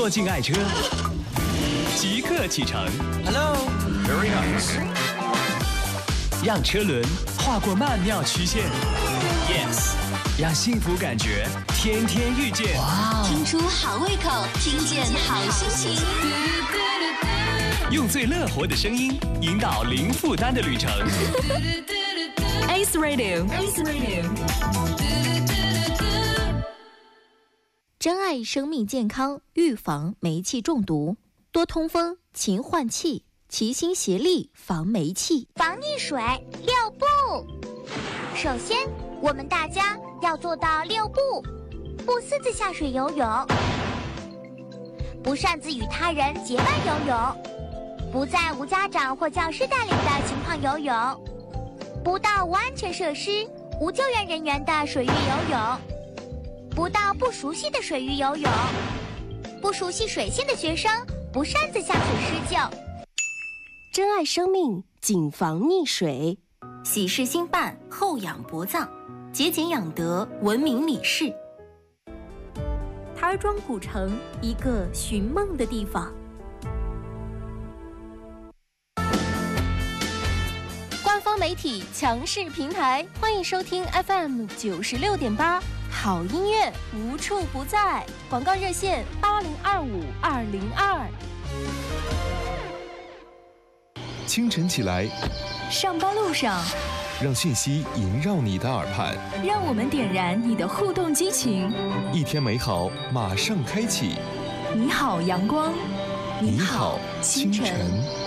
坐进爱车，即刻启程。 Hello, very nice。 让车轮划过曼妙曲线。Yes， 让幸福感觉天天遇见。 哇！听出好胃口，听见好心情。 用最乐活的声音引导零负担的旅程。 Ace Radio。Ace Radio。珍爱生命健康，预防煤气中毒，多通风，勤换气，齐心协力防煤气。 防溺水6步。首先，我们大家要做到6步：不私自下水游泳，不擅自与他人结伴游泳，不在无家长或教师带领的情况游泳，不到无安全设施、无救援人员的水域游泳，不到不熟悉的水域游泳，不熟悉水性的学生不擅自下水施救。 珍爱生命，谨防溺水。 喜事兴办，后养薄葬，节俭养德，文明礼事。台儿庄古城，一个寻梦的地方。官方媒体强势平台，欢迎收听 FM 96.8，好音乐无处不在。广告热线8025-202。 清晨起来， 上班路上， 让讯息萦绕你的耳畔， 让我们点燃你的互动激情。 一天美好马上开启。 你好，阳光。 你好，清晨。